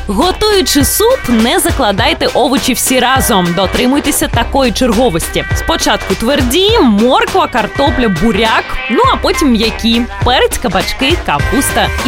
Готуючи суп, не закладайте овочі всі разом. Дотримуйтеся такої черговості. Спочатку тверді, морква, картопля, буряк, ну а потім м'які – перець, кабачки, капуста